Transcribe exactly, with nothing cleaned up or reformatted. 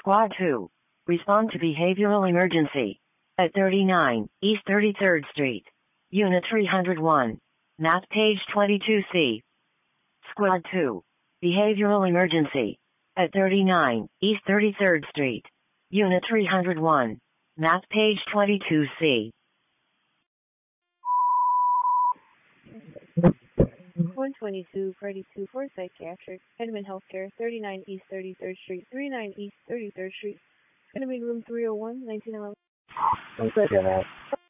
Squad two. Respond to behavioral emergency. At thirty-nine East thirty-third Street. Unit three hundred one. Map page twenty-two C. Squad two. Behavioral emergency. At thirty-nine East thirty-third Street. Unit three hundred one. Map page twenty-two C. one twenty-two forty-two for Psychiatric. Edmond Healthcare, thirty-nine East thirty-third Street, thirty-nine East thirty-third Street. Edmond Room three oh one, nineteen eleven. One second, man.